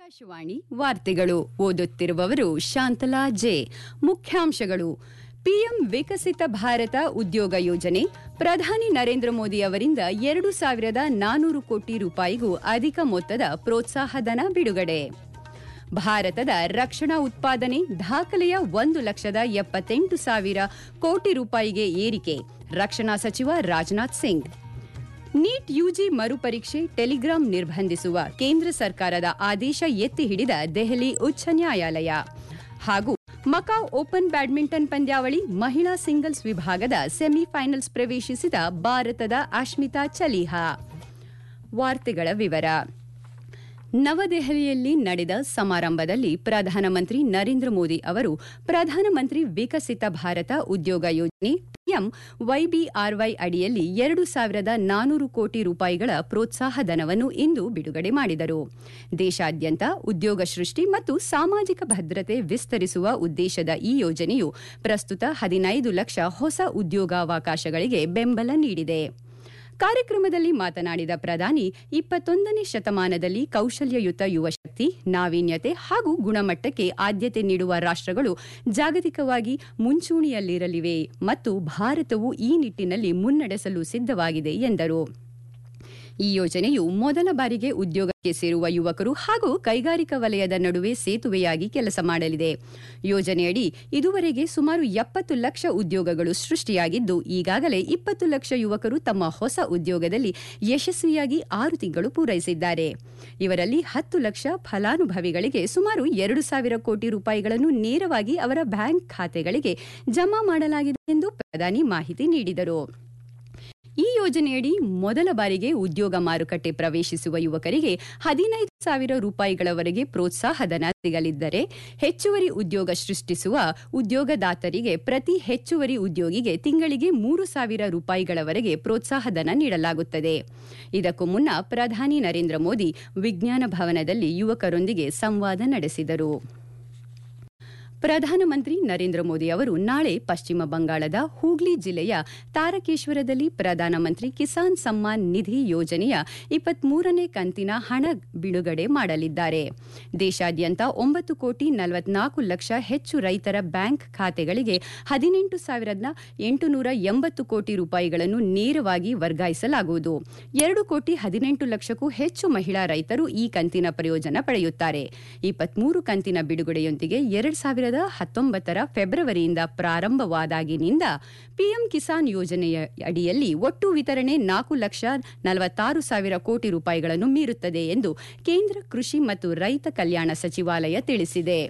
ಆಕಾಶವಾಣಿ ವಾರ್ತೆಗಳು ಓದುತ್ತಿರುವವರು ಶಾಂತಲಾ ಜೆ. ಮುಖ್ಯಾಂಶಗಳು. ಪಿಎಂ ವಿಕಸಿತ ಭಾರತ ಉದ್ಯೋಗ ಯೋಜನೆ. ಪ್ರಧಾನಿ ನರೇಂದ್ರ ಮೋದಿ ಅವರಿಂದ 2,400 ಕೋಟಿ ರೂಪಾಯಿಗೂ ಅಧಿಕ ಮೊತ್ತದ ಪ್ರೋತ್ಸಾಹಧನ ಬಿಡುಗಡೆ. ಭಾರತದ ರಕ್ಷಣಾ ಉತ್ಪಾದನೆ ದಾಖಲೆಯ 1,78,000 ಕೋಟಿ ರೂಪಾಯಿಗೆ ಏರಿಕೆ. ರಕ್ಷಣಾ ಸಚಿವ Rajnath Singh. NEET UG ಮರುಪರೀಕ್ಷೆ telegram ನಿರ್ಬಂಧಿಸುವ ಕೇಂದ್ರ ಸರ್ಕಾರದ ಆದೇಶ ಎತ್ತಿ ಹಿಡಿದ ದೆಹಲಿ ಉಚ್ಚ ನ್ಯಾಯಾಲಯ. ಹಾಗೂ ಮಕಾವ್ ಓಪನ್ ಬ್ಯಾಡ್ಮಿಂಟನ್ ಪಂದ್ಯಾವಳಿ ಮಹಿಳಾ ಸಿಂಗಲ್ಸ್ ವಿಭಾಗದ ಸೆಮಿಫೈನಲ್ಸ್ ಪ್ರವೇಶಿಸಿದ ಭಾರತದ ಅಶ್ಮಿತಾ ಚಲಿಹಾ. ವಾರ್ತೆಗಳ ವಿವರ. ನವದೆಹಲಿಯಲ್ಲಿ ನಡೆದ ಸಮಾರಂಭದಲ್ಲಿ ಪ್ರಧಾನಮಂತ್ರಿ ನರೇಂದ್ರ ಮೋದಿ ಅವರು ಪ್ರಧಾನಮಂತ್ರಿ ವಿಕಸಿತ ಭಾರತ ಉದ್ಯೋಗ ಯೋಜನೆ PMYBRY ಅಡಿಯಲ್ಲಿ 2,400 ಕೋಟಿ ರೂಪಾಯಿಗಳ ಪ್ರೋತ್ಸಾಹಧನವನ್ನು ಇಂದು ಬಿಡುಗಡೆ ಮಾಡಿದರು. ದೇಶಾದ್ಯಂತ ಉದ್ಯೋಗ ಸೃಷ್ಟಿ ಮತ್ತು ಸಾಮಾಜಿಕ ಭದ್ರತೆ ವಿಸ್ತರಿಸುವ ಉದ್ದೇಶದ ಈ ಯೋಜನೆಯು ಪ್ರಸ್ತುತ 15 ಲಕ್ಷ ಹೊಸ ಉದ್ಯೋಗಾವಕಾಶಗಳಿಗೆ ಬೆಂಬಲ ನೀಡಿದೆ. ಕಾರ್ಯಕ್ರಮದಲ್ಲಿ ಮಾತನಾಡಿದ ಪ್ರಧಾನಿ, 21ನೇ ಶತಮಾನದಲ್ಲಿ ಕೌಶಲ್ಯಯುತ ಯುವಶಕ್ತಿ, ನಾವೀನ್ಯತೆ ಹಾಗೂ ಗುಣಮಟ್ಟಕ್ಕೆ ಆದ್ಯತೆ ನೀಡುವ ರಾಷ್ಟ್ರಗಳು ಜಾಗತಿಕವಾಗಿ ಮುಂಚೂಣಿಯಲ್ಲಿರಲಿವೆ ಮತ್ತು ಭಾರತವು ಈ ನಿಟ್ಟಿನಲ್ಲಿ ಮುನ್ನಡೆಸಲು ಸಿದ್ಧವಾಗಿದೆ ಎಂದರು. ಈ ಯೋಜನೆಯು ಮೊದಲ ಬಾರಿಗೆ ಉದ್ಯೋಗಕ್ಕೆ ಸೇರುವ ಯುವಕರು ಹಾಗೂ ಕೈಗಾರಿಕಾ ವಲಯದ ನಡುವೆ ಸೇತುವೆಯಾಗಿ ಕೆಲಸ ಮಾಡಲಿದೆ. ಯೋಜನೆಯಡಿ ಇದುವರೆಗೆ ಸುಮಾರು 70 ಲಕ್ಷ ಉದ್ಯೋಗಗಳು ಸೃಷ್ಟಿಯಾಗಿದ್ದು, ಈಗಾಗಲೇ 20 ಲಕ್ಷ ಯುವಕರು ತಮ್ಮ ಹೊಸ ಉದ್ಯೋಗದಲ್ಲಿ ಯಶಸ್ವಿಯಾಗಿ 6 ತಿಂಗಳು ಪೂರೈಸಿದ್ದಾರೆ. ಇವರಲ್ಲಿ 10 ಲಕ್ಷ ಫಲಾನುಭವಿಗಳಿಗೆ ಸುಮಾರು 2,000 ಕೋಟಿ ರೂಪಾಯಿಗಳನ್ನು ನೇರವಾಗಿ ಅವರ ಬ್ಯಾಂಕ್ ಖಾತೆಗಳಿಗೆ ಜಮಾ ಮಾಡಲಾಗಿದೆ ಎಂದು ಪ್ರಧಾನಿ ಮಾಹಿತಿ ನೀಡಿದರು. ಈ ಯೋಜನೆಯಡಿ ಮೊದಲ ಬಾರಿಗೆ ಉದ್ಯೋಗ ಮಾರುಕಟ್ಟೆ ಪ್ರವೇಶಿಸುವ ಯುವಕರಿಗೆ 15,000 ರೂಪಾಯಿಗಳವರೆಗೆ ಪ್ರೋತ್ಸಾಹಧನ ಸಿಗಲಿದ್ದರೆ, ಹೆಚ್ಚುವರಿ ಉದ್ಯೋಗ ಸೃಷ್ಟಿಸುವ ಉದ್ಯೋಗದಾತರಿಗೆ ಪ್ರತಿ ಹೆಚ್ಚುವರಿ ಉದ್ಯೋಗಿಗೆ ತಿಂಗಳಿಗೆ 3,000 ರೂಪಾಯಿಗಳವರೆಗೆ ಪ್ರೋತ್ಸಾಹಧನ ನೀಡಲಾಗುತ್ತದೆ. ಇದಕ್ಕೂ ಮುನ್ನ ಪ್ರಧಾನಿ ನರೇಂದ್ರ ಮೋದಿ ವಿಜ್ಞಾನ ಭವನದಲ್ಲಿ ಯುವಕರೊಂದಿಗೆ ಸಂವಾದ ನಡೆಸಿದರು. ಪ್ರಧಾನಮಂತ್ರಿ ನರೇಂದ್ರ ಮೋದಿ ಅವರು ನಾಳೆ ಪಶ್ಚಿಮ ಬಂಗಾಳದ ಹೂಗ್ಲಿ ಜಿಲ್ಲೆಯ ತಾರಕೇಶ್ವರದಲ್ಲಿ ಪ್ರಧಾನಮಂತ್ರಿ ಕಿಸಾನ್ ಸಮ್ಮಾನ್ ನಿಧಿ ಯೋಜನೆಯ 23ನೇ ಕಂತಿನ ಹಣ ಬಿಡುಗಡೆ ಮಾಡಲಿದ್ದಾರೆ. ದೇಶಾದ್ಯಂತ 9,44 ಲಕ್ಷ ಹೆಚ್ಚು ರೈತರ ಬ್ಯಾಂಕ್ ಖಾತೆಗಳಿಗೆ 18,880 ಕೋಟಿ ರೂಪಾಯಿಗಳನ್ನು ನೇರವಾಗಿ ವರ್ಗಾಯಿಸಲಾಗುವುದು. 2,18 ಲಕ್ಷಕ್ಕೂ ಹೆಚ್ಚು ಮಹಿಳಾ ರೈತರು ಈ ಕಂತಿನ ಪ್ರಯೋಜನ ಪಡೆಯುತ್ತಾರೆ. 23 ಕಂತಿನ ಬಿಡುಗಡೆಯೊಂದಿಗೆ 2019 ಫೆಬ್ರವರಿಯಿಂದ ಪ್ರಾರಂಭವಾದಾಗಿನಿಂದ ಪಿಎಂ ಕಿಸಾನ್ ಯೋಜನೆಯ ಅಡಿಯಲ್ಲಿ ಒಟ್ಟು ವಿತರಣೆ 4,46,000 ಕೋಟಿ ರೂಪಾಯಿಗಳನ್ನು ಮೀರುತ್ತದೆ ಎಂದು ಕೇಂದ್ರ ಕೃಷಿ ಮತ್ತು ರೈತ ಕಲ್ಯಾಣ ಸಚಿವಾಲಯ ತಿಳಿಸಿದೆ.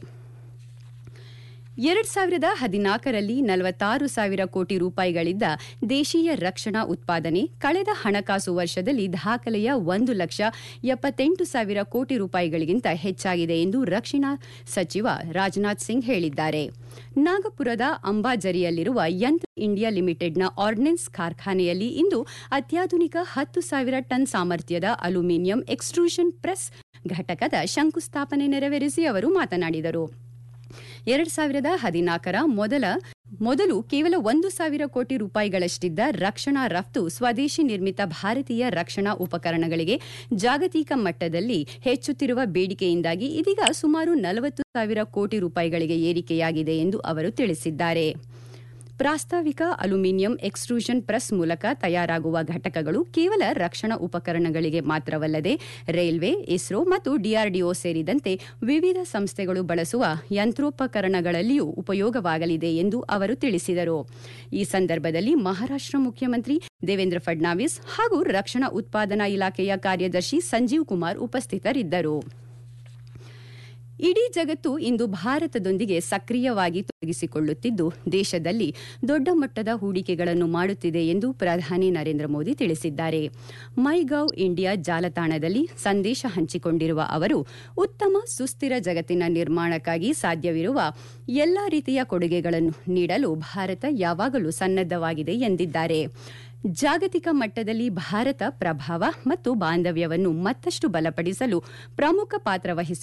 2014ರಲ್ಲಿ 46,000 ಕೋಟಿ ರೂಪಾಯಿಗಳಿದ್ದ ದೇಶೀಯ ರಕ್ಷಣಾ ಉತ್ಪಾದನೆ ಕಳೆದ ಹಣಕಾಸು ವರ್ಷದಲ್ಲಿ ದಾಖಲೆಯ 1,78,000 ಕೋಟಿ ರೂಪಾಯಿಗಳಿಗಿಂತ ಹೆಚ್ಚಾಗಿದೆ ಎಂದು ರಕ್ಷಣಾ ಸಚಿವ ರಾಜನಾಥ್ ಸಿಂಗ್ ಹೇಳಿದ್ದಾರೆ. ನಾಗಪುರದ ಅಂಬಾಜರಿಯಲ್ಲಿರುವ ಯಂತ್ರ ಇಂಡಿಯಾ ಲಿಮಿಟೆಡ್ನ ಆರ್ಡಿನೆನ್ಸ್ ಕಾರ್ಖಾನೆಯಲ್ಲಿ ಇಂದು ಅತ್ಯಾಧುನಿಕ 10,000 ಟನ್ ಸಾಮರ್ಥ್ಯದ ಅಲ್ಯೂಮಿನಿಯಂ ಎಕ್ಸ್ಟ್ರೂಷನ್ ಪ್ರೆಸ್ ಘಟಕದ ಶಂಕುಸ್ಥಾಪನೆ ನೆರವೇರಿಸಿ ಅವರು ಮಾತನಾಡಿದರು. 2014ರ ಮೊದಲು ಕೇವಲ 1,000 ಕೋಟಿ ರೂಪಾಯಿಗಳಷ್ಟಿದ್ದ ರಕ್ಷಣಾ ರಫ್ತು ಸ್ವದೇಶಿ ನಿರ್ಮಿತ ಭಾರತೀಯ ರಕ್ಷಣಾ ಉಪಕರಣಗಳಿಗೆ ಜಾಗತಿಕ ಮಟ್ಟದಲ್ಲಿ ಹೆಚ್ಚುತ್ತಿರುವ ಬೇಡಿಕೆಯಿಂದಾಗಿ ಇದೀಗ ಸುಮಾರು 40,000 ಕೋಟಿ ರೂಪಾಯಿಗಳಿಗೆ ಏರಿಕೆಯಾಗಿದೆ ಎಂದು ಅವರು ತಿಳಿಸಿದ್ದಾರೆ. ಪ್ರಾಸ್ತಾವಿಕ ಅಲ್ಯೂಮಿನಿಯಂ ಎಕ್ಸ್ಟ್ರೂಷನ್ ಪ್ರೆಸ್ ಮೂಲಕ ತಯಾರಾಗುವ ಘಟಕಗಳು ಕೇವಲ ರಕ್ಷಣಾ ಉಪಕರಣಗಳಿಗೆ ಮಾತ್ರವಲ್ಲದೆ ರೈಲ್ವೆ, ಇಸ್ರೋ ಮತ್ತು DRDO ಸೇರಿದಂತೆ ವಿವಿಧ ಸಂಸ್ಥೆಗಳು ಬಳಸುವ ಯಂತ್ರೋಪಕರಣಗಳಲ್ಲಿಯೂ ಉಪಯೋಗವಾಗಲಿದೆ ಎಂದು ಅವರು ತಿಳಿಸಿದರು. ಈ ಸಂದರ್ಭದಲ್ಲಿ ಮಹಾರಾಷ್ಟ್ರ ಮುಖ್ಯಮಂತ್ರಿ ದೇವೇಂದ್ರ ಫಡ್ನವೀಸ್ ಹಾಗೂ ರಕ್ಷಣಾ ಉತ್ಪಾದನಾ ಇಲಾಖೆಯ ಕಾರ್ಯದರ್ಶಿ ಸಂಜೀವ್ ಕುಮಾರ್ ಉಪಸ್ಥಿತರಿದ್ದರು. ಇಡೀ ಜಗತ್ತು ಇಂದು ಭಾರತದೊಂದಿಗೆ ಸಕ್ರಿಯವಾಗಿ ತೊಡಗಿಸಿಕೊಳ್ಳುತ್ತಿದ್ದು, ದೇಶದಲ್ಲಿ ದೊಡ್ಡ ಮಟ್ಟದ ಹೂಡಿಕೆಗಳನ್ನು ಮಾಡುತ್ತಿದೆ ಎಂದು ಪ್ರಧಾನಿ ನರೇಂದ್ರ ಮೋದಿ ತಿಳಿಸಿದ್ದಾರೆ. ಮೈಗೌ ಇಂಡಿಯಾ ಜಾಲತಾಣದಲ್ಲಿ ಸಂದೇಶ ಹಂಚಿಕೊಂಡಿರುವ ಅವರು, ಉತ್ತಮ ಸುಸ್ಥಿರ ಜಗತ್ತಿನ ನಿರ್ಮಾಣಕ್ಕಾಗಿ ಸಾಧ್ಯವಿರುವ ಎಲ್ಲಾ ರೀತಿಯ ಕೊಡುಗೆಗಳನ್ನು ನೀಡಲು ಭಾರತ ಯಾವಾಗಲೂ ಸನ್ನದ್ಧವಾಗಿದೆ ಎಂದಿದ್ದಾರೆ. ಜಾಗತಿಕ ಮಟ್ಟದಲ್ಲಿ ಭಾರತ ಪ್ರಭಾವ ಮತ್ತು ಬಾಂಧವ್ಯವನ್ನು ಮತ್ತಷ್ಟು ಬಲಪಡಿಸಲು ಪ್ರಮುಖ ಪಾತ್ರ ವಹಿಸಿ